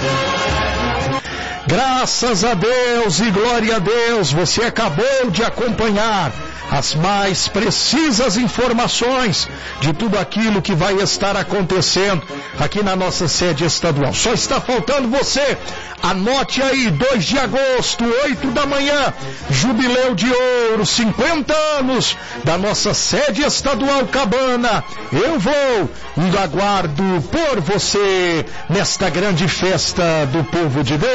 Graças a Deus e glória a Deus, você acabou de acompanhar as mais precisas informações de tudo aquilo que vai estar acontecendo aqui na nossa sede estadual. Só está faltando você. Anote aí, 2 de agosto, 8 da manhã, Jubileu de Ouro, 50 anos da nossa sede estadual Cabana. Eu vou e aguardo por você nesta grande festa do povo de Deus.